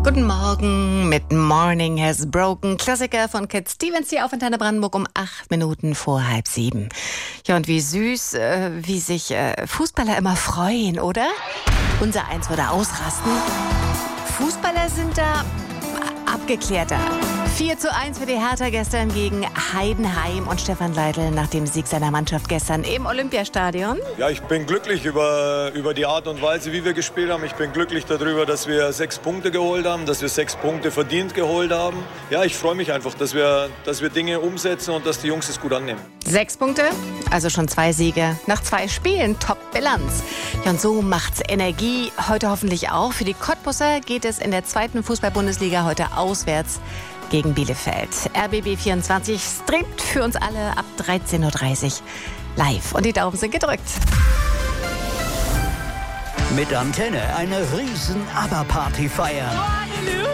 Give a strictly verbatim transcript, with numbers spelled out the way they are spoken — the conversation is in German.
Guten Morgen mit Morning Has Broken. Klassiker von Cat Stevens hier auf Antenne Brandenburg um acht Minuten vor halb sieben. Ja, und wie süß, äh, wie sich äh, Fußballer immer freuen, oder? Unser Eins würde ausrasten. Fußballer sind da abgeklärter. vier zu eins für die Hertha gestern gegen Heidenheim und Stefan Leitl nach dem Sieg seiner Mannschaft gestern im Olympiastadion. Ja, ich bin glücklich über, über die Art und Weise, wie wir gespielt haben. Ich bin glücklich darüber, dass wir sechs Punkte geholt haben, dass wir sechs Punkte verdient geholt haben. Ja, ich freue mich einfach, dass wir, dass wir Dinge umsetzen und dass die Jungs es gut annehmen. Sechs Punkte, also schon zwei Siege nach zwei Spielen. Top-Bilanz. Ja, und so macht's Energie. Heute hoffentlich auch. Für die Cottbusser geht es in der zweiten Fußball-Bundesliga heute auswärts gegen Bielefeld. R B B vierundzwanzig streamt für uns alle ab dreizehn Uhr dreißig live. Und die Daumen sind gedrückt. Mit Antenne eine riesen ABBA-Party feiern.